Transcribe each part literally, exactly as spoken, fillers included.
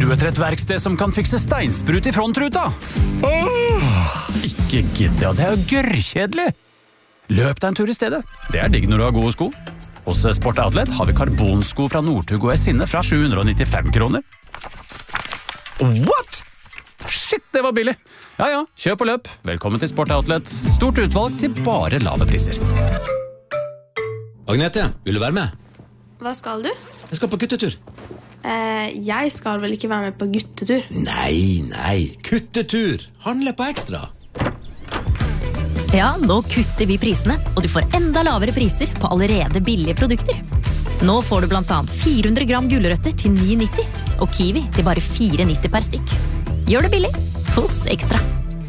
Leter du etter et verksted som kan fikse steinsprut i frontruta? Åh, ikke gidd, ja, det er jo gørrkjedelig. Løp deg en tur i stedet. Det er digg når du har gode sko. Hos Sport Outlet har vi karbonsko fra Northug og Esinne fra sju hundre nittifem kroner. What? Shit, det var billig. Ja, ja, kjøp og løp. Velkommen til Sport Outlet. Stort utvalg til bare lave priser. Agnete, vil du være med? Hva skal du? Jeg skal på guttetur. Eh, jeg skal vel ikke være med på guttetur? Nei, nei, kuttetur. Handle på ekstra. Ja, nå kutter vi prisene, og du får enda lavere priser på allerede billige produkter. Nå får du blant annet fire hundre gram gulrøtter til ni nitti, og kiwi til bare fire nitti per stykk. Gjør det billig hos Ekstra.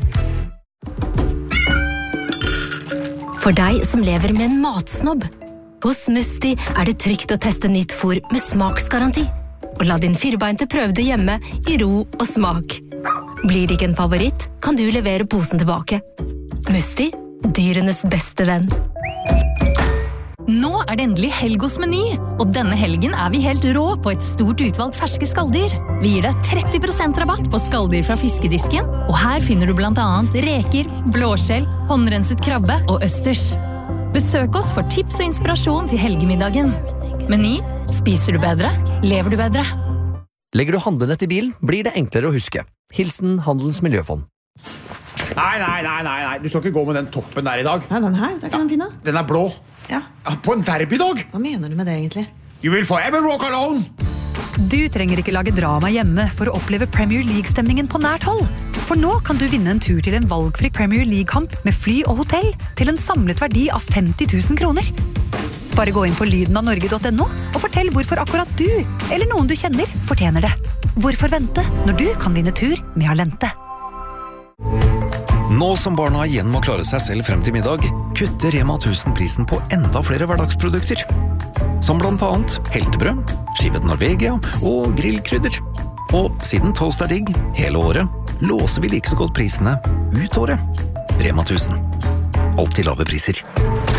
For deg som lever med en matsnobb, hos Musti er det trygt å teste nytt fôr med smaksgaranti. Og la din firbeinte prøve det hjemme i ro og smak. Blir det ikke en favoritt, kan du levere posen tilbake. Musti, dyrenes beste venn. Nå er det endelig helg hos Meny, og denne helgen er vi helt rå på et stort utvalg ferske skalldyr. Vi gir deg tretti prosent rabatt på skalldyr fra fiskedisken, og her finner du blant annet reker, blåskjell, håndrenset krabbe og østers. Besøk oss for tips og inspirasjon til helgemiddagen. Meny, spiser du bedre, lever du bedre. Legger du handlenett i bilen, blir det enklere å huske. Hilsen Handelens Miljøfond. Nei, nei, nei, nei, nei, du skal ikke gå med den toppen der i dag. Nei, den her, det er ikke den fine. Den er blå. Ja. På en derbydag. Hva mener du med det egentlig? You will forever walk alone. Du trenger ikke lage drama hjemme for å oppleve Premier League-stemningen på nært hold. For nå kan du vinne en tur til en valgfri Premier League-kamp med fly og hotell til en samlet verdi av femti tusen kroner. Bare gå inn på lyden av norge punktum no og fortell hvorfor akkurat du, eller noen du kjenner, fortjener det. Hvorfor vente når du kan vinne tur med Alente? Nå som barna igjen må klare seg selv frem til middag, kutter Rema tusen prisen på enda flere hverdagsprodukter. Som blant annet heltebrød, skivet Norvegia og grillkrydder. Og siden toast er digg hele året, låser vi like så godt prisene ut året. Rema tusen. Alltid lave priser.